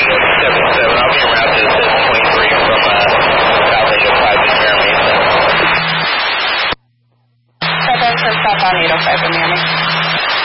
877. I'll be en route to 723 from South 805 in Miramie. Southern for southbound 805 in Miramie.